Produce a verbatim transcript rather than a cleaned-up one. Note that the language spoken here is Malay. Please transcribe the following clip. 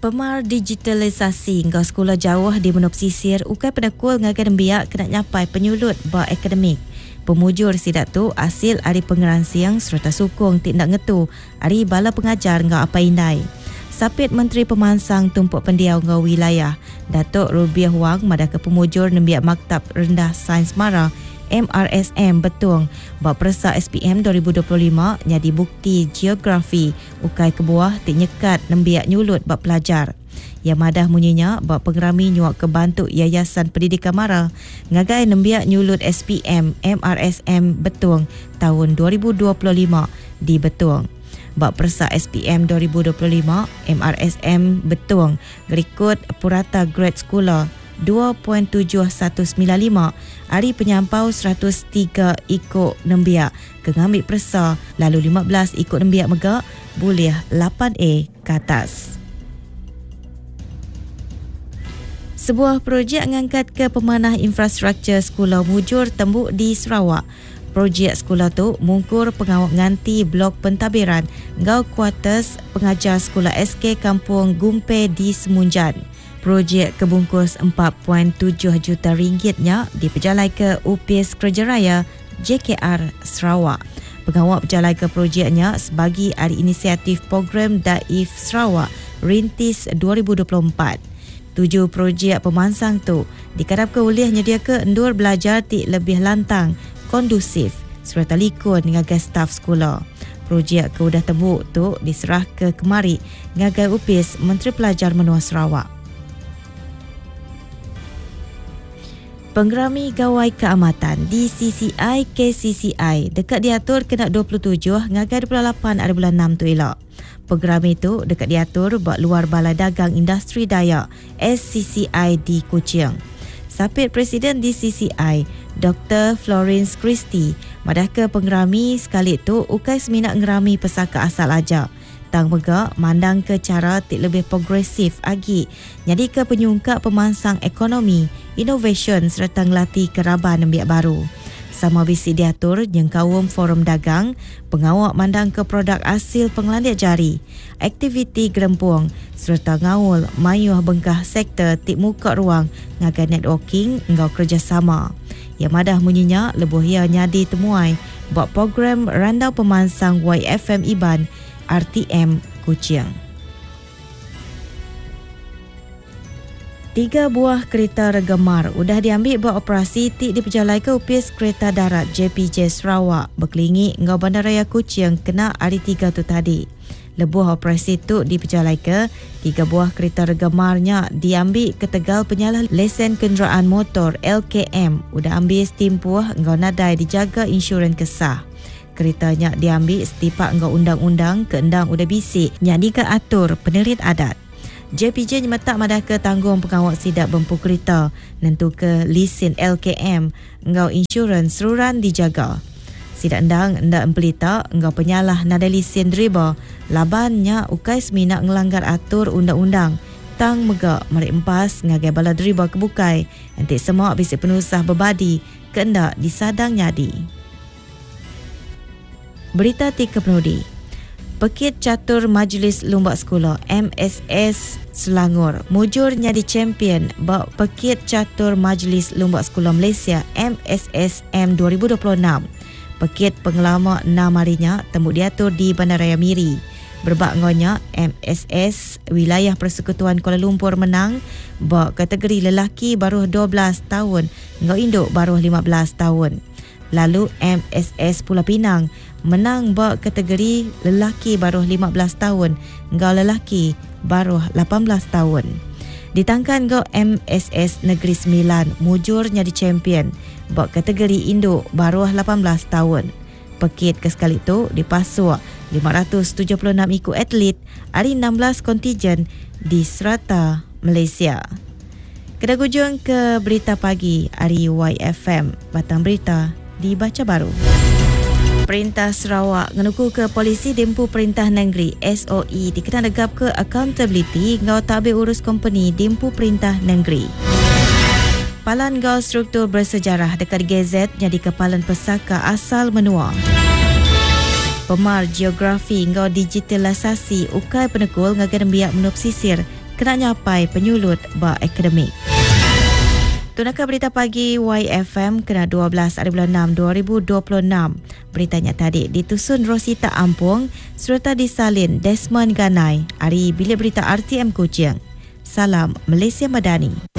Pemar digitalisasi ngau sekolah jauh di Menop Sisir ukai penekul ngagai dembiak kena nyapai penyulut ba akademik. Pemujur sidak tu hasil hari pengeransiang serta sukung tindak ngetu hari bala pengajar ngau apa indai. Sapit Menteri Pemansang Tumpuk Pendiau ngau wilayah Datuk Rubiah Wang madah ke pemujur nembiak Maktab Rendah Sains Mara M R S M Betung bak persa S P M dua ribu dua puluh lima nyadi bukti geografi ukai kebuah tik nyekat nembiak nyulut bak pelajar. Yang madah munyinya bak pengerami nyuak ke bantuk Yayasan Pendidikan Mara ngagai nembiak nyulut S P M M R S M Betung tahun dua ribu dua puluh lima di Betung. Bak persa S P M dua ribu dua puluh lima M R S M Betung berikut purata grade sekolah dua perpuluhan tujuh satu sembilan lima hari penyampau seratus tiga ikut nembiak kengambil persa lalu lima belas ikut nembiak megak boleh lapan A ke atas. Sebuah projek mengangkat ke pemanah infrastruktur sekolah mujur tembuk di Sarawak. Projek sekolah tu mungkur pengawak nganti blok pentadbiran ngau kuartus pengajar sekolah S K Kampung Gumpe di Semunjan. Projek kebungkus empat perpuluhan tujuh juta ringgitnya diperjalai ke U P S Kerja Raya J K R Sarawak. Pengawal berjalai ke projeknya sebagai ahli inisiatif program Daif Sarawak Rintis dua ribu dua puluh empat. Tujuh projek pemansang tu dikarapkan oleh nyedia ke endur belajar tik lebih lantang, kondusif serta likun ngagai staf sekolah. Projek ke udah tembuk tu diserah ke kemari ngagai U P S Menteri Pelajar Menua Sarawak. Penggerami Gawai Keamatan di C C I K C C I dekat diatur kena dua puluh tujuh ngagai dua puluh lapan hari bulan enam tu elok. Penggerami tu dekat diatur buat luar Balai Dagang Industri Dayak S C C I di Kuching. Sapit Presiden di C C I Doktor Florence Christie madah ke penggerami sekali tu ukai seminat ngerami pesaka asal aja. Tang megak mandang ke cara tik lebih progresif agi jadi ke penyungkap pemansang ekonomi, innovation serta ngelatih keraban nembiak baru. Sama bisi diatur yang kawum forum dagang, pengawak mandang ke produk hasil pengelandiak jari, aktiviti gerempuang serta ngawul mayuh bengkah sektor tik muka ruang ngagai networking ngau kerjasama. Yang madah munyinya lebuh ia nyadi temuai buat program randau pemansang Y F M Iban R T M Kuching. Tiga buah kereta regemar udah diambil buat operasi tik diperjalai ke U P S Kereta Darat J P J Sarawak berkelingi ngau Bandaraya Kuching kena hari tiga tu tadi. Lebuh operasi tu diperjalai ke tiga buah kereta regemarnya diambil ke Tegal penyalah lesen kenderaan motor L K M udah ambil setimpuh ngau nadai dijaga insurans kesah. Keretanya diambil setipak ngau undang-undang keendang udah bisik nyadi ke atur penerit adat. J P J nyemetak madah ke tanggung pengawak sidak bempu kereta nentu ke lesen L K M ngau insurans seruran dijaga. Sidak endang endak empelita ngau penyalah nada lesen driver labannya ukai seminat ngelanggar atur undang-undang. Tang megak merik empas ngagai bala driver kebukai nanti semua bisik penusah berbadi keendak disadang nyadi. Berita tiga penudi. Pekit Catur Majlis Lumbak Sekolah M S S Selangor mujur nyadi champion bak Pekit Catur Majlis Lumbak Sekolah Malaysia M S S M dua ribu dua puluh enam. Pekit pengelama enam harinya tembuk diatur di Bandaraya Miri. Berbak ngonya M S S Wilayah Persekutuan Kuala Lumpur menang bak kategori lelaki baruh dua belas tahun ngau induk baruh lima belas tahun. Lalu M S S Pulau Pinang menang bak kategori lelaki baruh lima belas tahun ngau lelaki baruh lapan belas tahun. Ditangkan ngau M S S Negeri Sembilan mujur nyadi champion bak kategori induk baruh lapan belas tahun. Pekit ke sekali tu dipasuk lima ratus tujuh puluh enam ikut atlet hari enam belas kontijen di serata Malaysia. Kita hujung ke berita pagi hari Y F M Batang Berita dibaca baru. Perintah Sarawak ngenuku ke Polisi Dempu Perintah Negeri S O E dikena negap ke accountability ngau tabir urus company Dempu Perintah Negeri. Palan ngau struktur bersejarah dekat G Z jadi kepalan pesaka asal menua. Pemar geografi ngau digitalisasi ukai penekul ngagai biak Menop Sisir kena nyapai penyulut ba akademik. Tunaka berita pagi Y F M kena dua belas bulan enam dua ribu dua puluh enam. Beritanya tadi ditusun Rosita Ampung serta disalin Desmond Ganai. Hari Bilik Berita R T M Kuching. Salam Malaysia Madani.